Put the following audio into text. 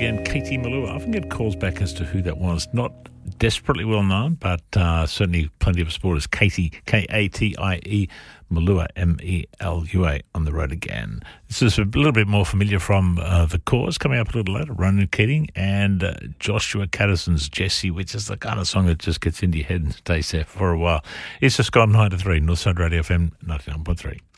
again, Katie Melua. I often get calls back as to who that was. Not desperately well known, but certainly plenty of supporters. Katie, Katie Melua, Melua, on the road again. This is a little bit more familiar from The Cause, coming up a little later. Ronan Keating and Joshua Caddison's Jesse, which is the kind of song that just gets into your head and stays there for a while. It's just gone 9 to 3, Northside Radio FM 99.3.